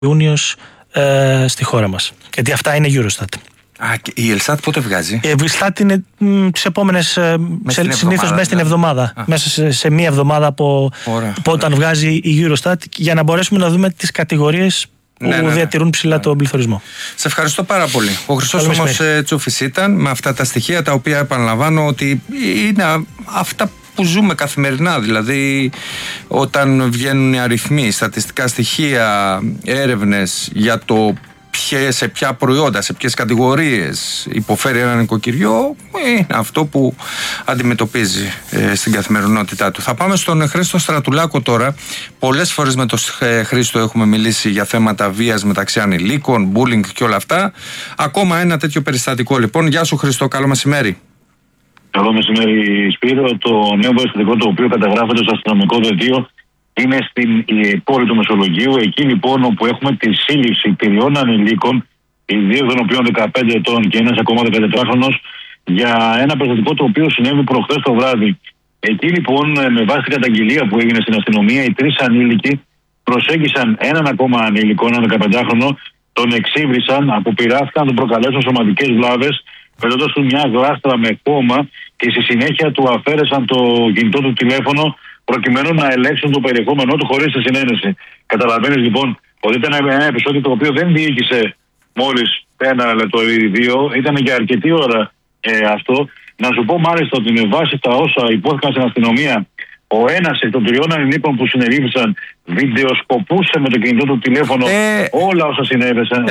Ιούνιος στη χώρα μας. Γιατί αυτά είναι Eurostat. Και η Ελστάτ πότε βγάζει? Η Ελστάτ είναι τις επόμενες, συνήθως μέσα στην εβδομάδα. Μέσα σε μία εβδομάδα από όταν βγάζει η Eurostat, για να μπορέσουμε να δούμε τις κατηγορίες που διατηρούν ψηλά τον πληθωρισμό. Σε ευχαριστώ πάρα πολύ. Ο Χριστός όμως Τσούφης ήταν με αυτά τα στοιχεία, τα οποία επαναλαμβάνω ότι είναι αυτά που ζούμε καθημερινά. Δηλαδή, όταν βγαίνουν οι αριθμοί, στατιστικά στοιχεία, έρευνες για το σε ποια προϊόντα, σε ποιες κατηγορίες υποφέρει ένα νοικοκυριό, είναι αυτό που αντιμετωπίζει στην καθημερινότητά του. Θα πάμε στον Χρήστο Στρατουλάκο τώρα. Πολλές φορές με τον Χρήστο έχουμε μιλήσει για θέματα βίας μεταξύ ανηλίκων, bullying και όλα αυτά. Ακόμα ένα τέτοιο περιστατικό λοιπόν. Γεια σου Χρήστο, καλό μεσημέρι. Καλό μεσημέρι Σπύρο. Το νέο περιστατικό το οποίο καταγράφεται στο αστυνομικό δελτίο είναι στην πόλη του Μεσολογγίου, εκεί λοιπόν όπου έχουμε τη σύλληψη 3 ανηλίκων, οι 2 των οποίων 15 ετών και ένας ακόμα 14χρονος, για ένα περιστατικό το οποίο συνέβη προχθές το βράδυ. Εκεί λοιπόν, με βάση την καταγγελία που έγινε στην αστυνομία, οι 3 ανήλικοι προσέγγισαν έναν ακόμα ανήλικο, έναν 15χρονο, τον εξύβρισαν, αποπειράθηκαν, τον προκαλέσαν σωματικές βλάβες, πετώντας του μια γλάστρα με κόμμα και στη συνέχεια του αφαίρεσαν το κινητό του τηλέφωνο, προκειμένου να ελέγξουν το περιεχόμενό του χωρίς τη συνένεση. Καταλαβαίνεις λοιπόν ότι ήταν ένα επεισόδιο το οποίο δεν διοίκησε μόλις 1 λεπτό ή 2, ήταν για αρκετή ώρα αυτό. Να σου πω μάλιστα ότι με βάση τα όσα υπόθηκαν στην αστυνομία, ο ένας εκ των 3 ανηλίκων που συνελήφθησαν βιντεοσκοπούσε με το κινητό του τηλέφωνο όλα όσα συνέβησαν.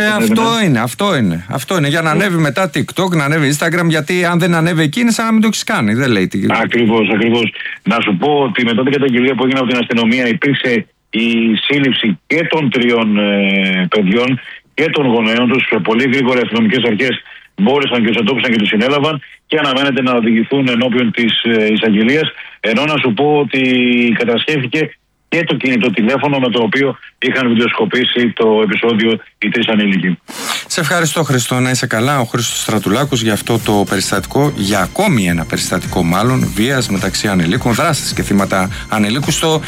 Αυτό είναι. Για να ανέβει μετά TikTok, να ανέβει Instagram, γιατί αν δεν ανέβει εκεί είναι σαν να μην το έχεις κάνει. Δεν λέει τι. Ακριβώς. Να σου πω ότι μετά την καταγγελία που έγινε από την αστυνομία υπήρξε η σύλληψη και των 3 παιδιών και των γονέων τους. Πολύ γρήγορα οι αστυνομικές αρχές μπόρεσαν και τους εντόπισαν και τους συνέλαβαν και αναμένεται να οδηγηθούν ενώπιον της εισαγγελίας. Ενώ να σου πω ότι κατασχέθηκε και το κινητό τηλέφωνο με το οποίο είχαν βιντεοσκοπήσει το επεισόδιο οι 3 ανήλικοι. Σε ευχαριστώ Χριστό, να είσαι καλά. Ο Χρήστος Στρατουλάκος για αυτό το περιστατικό, για ακόμη ένα περιστατικό μάλλον, βίας μεταξύ ανηλίκων, δράστες και θύματα ανηλίκου στο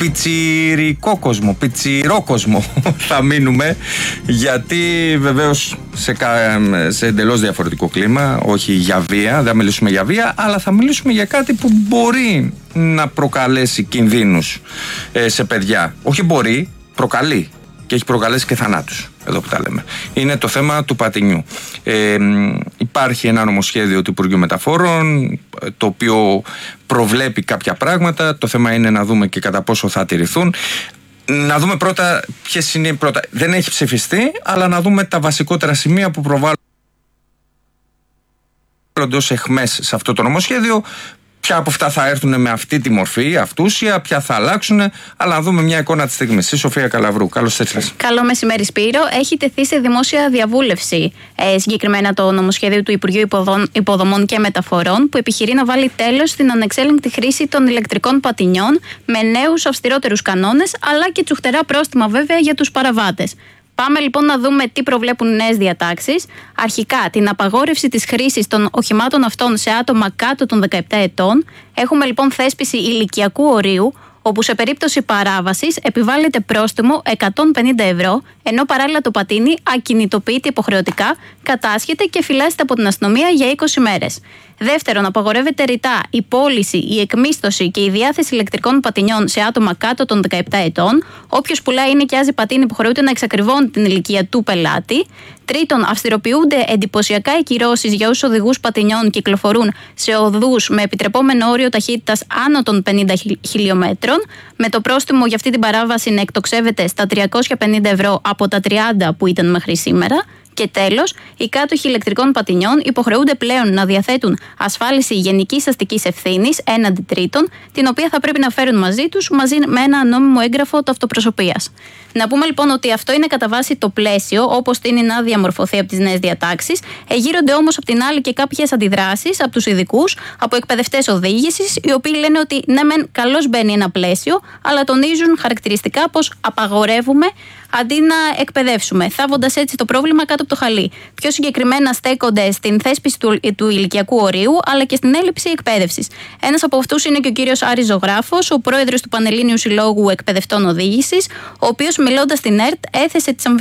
πιτσιρόκοσμο θα μείνουμε, γιατί βεβαίως σε εντελώς διαφορετικό κλίμα, όχι για βία, δεν θα μιλήσουμε για βία, αλλά θα μιλήσουμε για κάτι που μπορεί να προκαλέσει κινδύνους σε παιδιά. Όχι μπορεί, προκαλεί. Και έχει προκαλέσει και θανάτους, εδώ που τα λέμε. Είναι το θέμα του πατινιού. Υπάρχει ένα νομοσχέδιο του Υπουργείου Μεταφορών, το οποίο προβλέπει κάποια πράγματα. Το θέμα είναι να δούμε και κατά πόσο θα τηρηθούν. Να δούμε πρώτα ποιες είναι πρώτα. Δεν έχει ψηφιστεί, αλλά να δούμε τα βασικότερα σημεία που προβάλλονται ως εχμές σε αυτό το νομοσχέδιο. Ποια από αυτά θα έρθουν με αυτή τη μορφή, αυτούσια, ποια θα αλλάξουν, αλλά να δούμε μια εικόνα της στιγμής. Η Σοφία Καλαβρού, καλώς ήρθες. Καλό μεσημέρι, Σπύρο. Έχει τεθεί σε δημόσια διαβούλευση συγκεκριμένα το νομοσχέδιο του Υπουργείου Υποδομών και Μεταφορών, που επιχειρεί να βάλει τέλος στην ανεξέλεγκτη χρήση των ηλεκτρικών πατινιών με νέους αυστηρότερους κανόνες, αλλά και τσουχτερά πρόστιμα βέβαια για τους παραβάτες. Πάμε λοιπόν να δούμε τι προβλέπουν οι νέες διατάξεις. Αρχικά, την απαγόρευση της χρήσης των οχημάτων αυτών σε άτομα κάτω των 17 ετών. Έχουμε λοιπόν θέσπιση ηλικιακού ορίου, όπου σε περίπτωση παράβασης επιβάλλεται πρόστιμο 150 ευρώ, ενώ παράλληλα το πατίνι ακινητοποιείται υποχρεωτικά, κατάσχεται και φυλάσσεται από την αστυνομία για 20 μέρες. Δεύτερον, απαγορεύεται ρητά η πώληση, η εκμίσθωση και η διάθεση ηλεκτρικών πατινιών σε άτομα κάτω των 17 ετών. Όποιος πουλάει ή νοικιάζει πατίνι υποχρεούται να εξακριβώνει την ηλικία του πελάτη. Τρίτον, αυστηροποιούνται εντυπωσιακά οι κυρώσεις για όσους οδηγούς πατινιών κυκλοφορούν σε οδούς με επιτρεπόμενο όριο ταχύτητας άνω των 50 χιλιόμετρων, με το πρόστιμο για αυτή την παράβαση να εκτοξεύεται στα 350 ευρώ από τα 30 που ήταν μέχρι σήμερα. Και τέλος, οι κάτοχοι ηλεκτρικών πατινιών υποχρεούνται πλέον να διαθέτουν ασφάλιση γενικής αστικής ευθύνης έναντι τρίτων, την οποία θα πρέπει να φέρουν μαζί τους μαζί με ένα νόμιμο έγγραφο ταυτοπροσωπείας. Να πούμε λοιπόν ότι αυτό είναι κατά βάση το πλαίσιο, όπως είναι να διαμορφωθεί από τις νέες διατάξεις. Εγείρονται όμως από την άλλη και κάποιες αντιδράσεις από τους ειδικούς, από εκπαιδευτές οδήγησης, οι οποίοι λένε ότι ναι, μεν καλώς μπαίνει ένα πλαίσιο, αλλά τονίζουν χαρακτηριστικά πως απαγορεύουμε αντί να εκπαιδεύσουμε, θάβοντας έτσι το πρόβλημα κάτω από το χαλί. Πιο συγκεκριμένα στέκονται στην θέσπιση του ηλικιακού ορίου, αλλά και στην έλλειψη εκπαίδευσης. Ένας από αυτούς είναι και ο κύριος Άρης Ζωγράφος, ο πρόεδρος του Πανελλήνιου Συλλόγου Εκπαιδευτών Οδήγησης, ο οποίος μιλώντας στην ΕΡΤ έθεσε τις